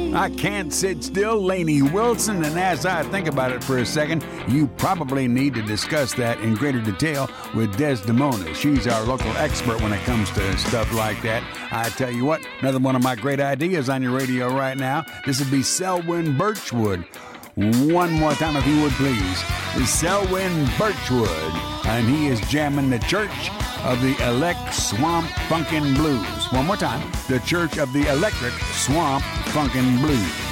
I Can't Sit Still, Lainey Wilson, and as I think about it for a second, you probably need to discuss that in greater detail with Desdemona. She's our local expert when it comes to stuff like that. I tell you what, another one of my great ideas on your radio right now. This would be Selwyn Birchwood. One more time, if you would, please. Selwyn Birchwood, and he is jamming the Church of the Elect Swamp Funkin' Blues. One more time, the Church of the Electric Swamp Funkin' Blues.